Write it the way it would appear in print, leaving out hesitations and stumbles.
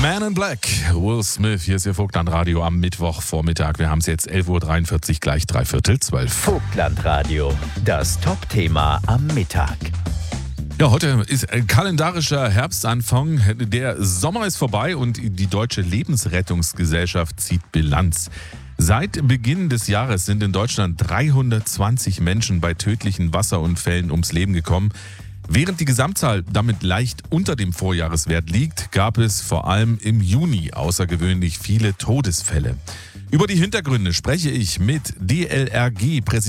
Man in Black, Will Smith, hier ist Ihr Vogtland-Radio am Mittwochvormittag. Wir haben es jetzt 11.43 Uhr, gleich 11:45. Vogtland-Radio, das Top-Thema am Mittag. Ja, heute ist ein kalendarischer Herbstanfang. Der Sommer ist vorbei und die Deutsche Lebensrettungsgesellschaft zieht Bilanz. Seit Beginn des Jahres sind in Deutschland 320 Menschen bei tödlichen Wasserunfällen ums Leben gekommen. Während die Gesamtzahl damit leicht unter dem Vorjahreswert liegt, gab es vor allem im Juni außergewöhnlich viele Todesfälle. Über die Hintergründe spreche ich mit DLRG-Präsident